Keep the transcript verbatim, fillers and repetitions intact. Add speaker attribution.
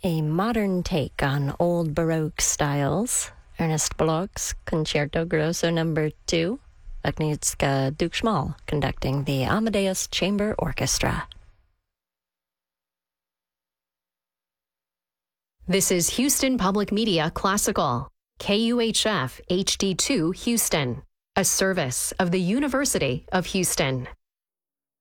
Speaker 1: a modern take on old Baroque styles. Ernest Bloch's Concerto Grosso Number Two. Agnieszka Dukschmal conducting the Amadeus Chamber Orchestra.
Speaker 2: This is Houston Public Media Classical, K U H F H D two Houston, a service of the University of Houston.